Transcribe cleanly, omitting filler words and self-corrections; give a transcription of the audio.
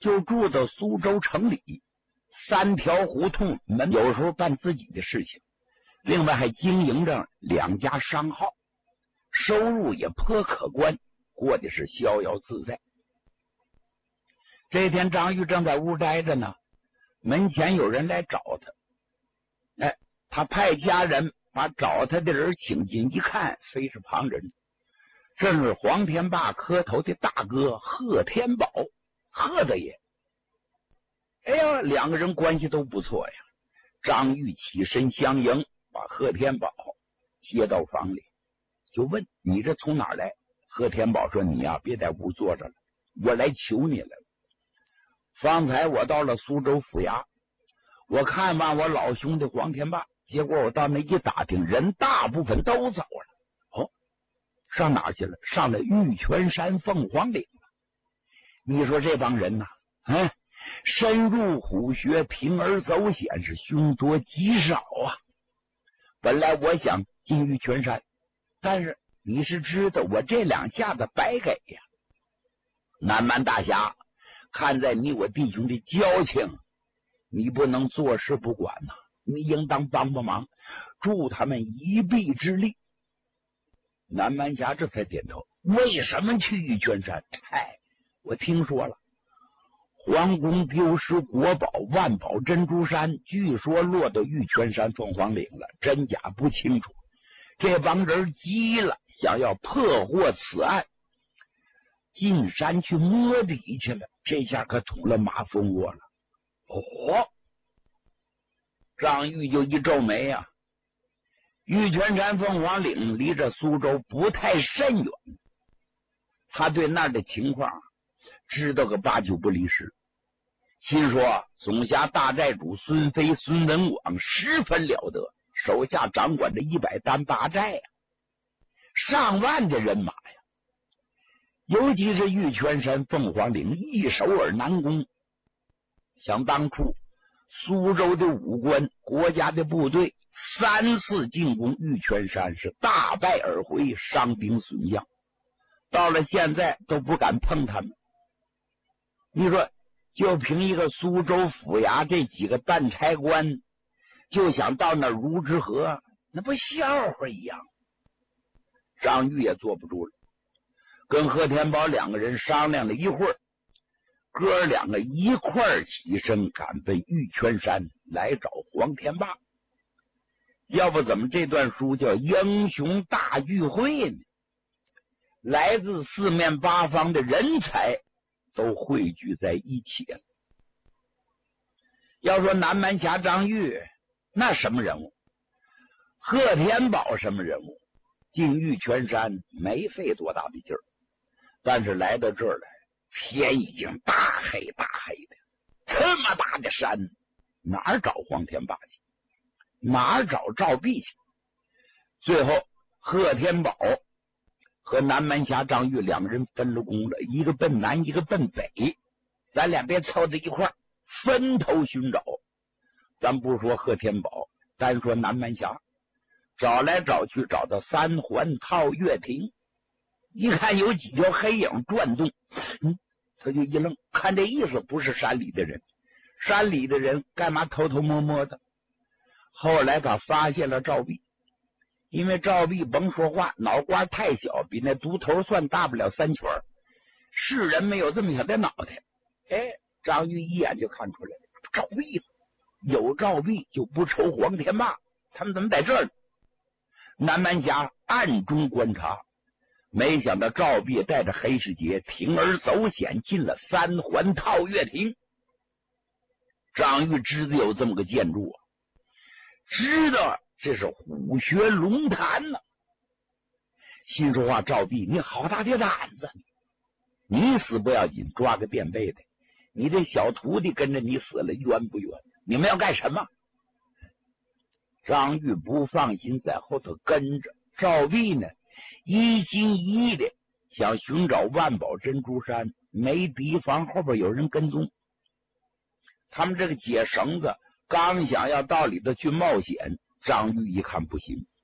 就住到苏州城里3条胡同门，有时候办自己的事情，另外还经营着2家商号，收入也颇可观，过的是逍遥自在。这天张玉正在屋待着呢，门前有人来找他。他派家人把找他的人请进，一看非是旁人，正是黄天霸磕头的大哥贺天宝，贺大爷。哎呀，2个人关系都不错呀。张玉起身相迎，把贺天宝接到房里，就问：你这从哪儿来？贺天宝说：你呀，别在屋坐着了，我来求你来了。方才我到了苏州府衙，我看望我老兄弟黄天霸，结果我到那一打听，人大部分都走了。上哪儿去了？上了玉泉山凤凰岭了。你说这帮人呐，深入虎穴，铤而走险，是凶多吉少啊。本来我想进玉泉山，但是你是知道我这2下子白给呀。南蛮大侠，看在你我弟兄的交情，你不能坐视不管呐，你应当帮帮忙，助他们一臂之力。南蛮侠这才点头。为什么去玉泉山？我听说了，皇宫丢失国宝万宝珍珠山，据说落到玉泉山凤凰岭了，真假不清楚。这帮人急了，想要破获此案，进山去摸底去了，这下可捅了马蜂窝了。张玉就一皱眉呀。玉泉山凤凰岭离着苏州不太甚远，他对那儿的情况知道个8、9不离十，心说总辖大寨主孙飞、孙文广十分了得，手下掌管着100单8寨呀，上万的人马呀。尤其是玉泉山凤凰岭易守而难攻，想当初苏州的武官国家的部队3次进攻玉泉山，是大败而回，伤兵损将，到了现在都不敢碰他们。你说就凭一个苏州府衙这几个办差官，就想到那如之河，那不笑话一样。张玉也坐不住了，跟贺天宝2个人商量了一会儿，哥2个一块儿起身赶奔玉泉山来找黄天霸。要不怎么这段书叫英雄大聚会呢？来自4面8方的人才都汇聚在一起了。要说南蛮侠张玉那什么人物，贺天宝什么人物，进玉泉山没费多大的劲儿，但是来到这儿来，天已经大黑大黑的，这么大的山，哪儿找黄天霸去？哪儿找赵壁去？最后贺天宝和南蛮侠张玉2个人分了工了，一个奔南，一个奔北，咱俩别凑在一块儿，分头寻找。咱不说贺天宝，单说南蛮侠，找来找去，找到3环套月亭，一看有几条黑影转动，他就一愣，看这意思不是山里的人，山里的人干嘛偷偷摸摸的？后来他发现了赵壁，因为赵壁甭说话，脑瓜太小，比那独头蒜大不了3圈，是人没有这么小的脑袋。张玉一眼就看出来了，赵壁有赵壁就不愁黄天霸，他们怎么在这儿呢？南蛮侠暗中观察，没想到赵壁带着黑世杰铤而走险进了3环套月亭。张玉知道有这么个建筑啊，知道这是虎穴龙潭呢，心说话：赵壁你好大的胆子，你死不要紧，抓个垫背的，你这小徒弟跟着你死了，冤不冤？你们要干什么？张玉不放心，在后头跟着。赵壁呢，一心一意的想寻找万宝珍珠山，没提防后边有人跟踪。他们这个解绳子刚想要到里头去冒险，张玉一看不行，